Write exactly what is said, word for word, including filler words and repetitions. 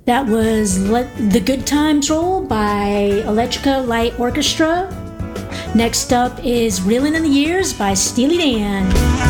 That was Let the Good Times Roll by Electrica Light Orchestra. Next up is Reelin' in the Years by Steely Dan.